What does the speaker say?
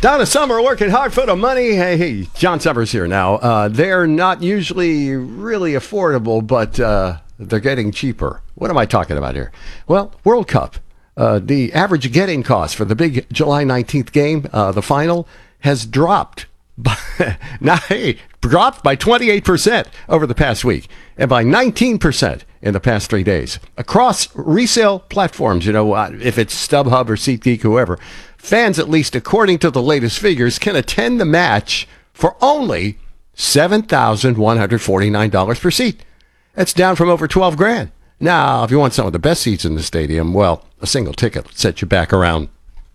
Donna Summer working hard for the money. Hey, John Summers here now. They're not usually really affordable, but they're getting cheaper. What am I talking about here? Well, World Cup. The average getting cost for the big July 19th game, the final, has dropped. Dropped by 28% over the past week and by 19% in the past 3 days. Across resale platforms, if it's StubHub or SeatGeek, whoever, fans, at least according to the latest figures, can attend the match for only $7,149 per seat. That's down from over $12,000. Now, if you want some of the best seats in the stadium, well, a single ticket will set you back around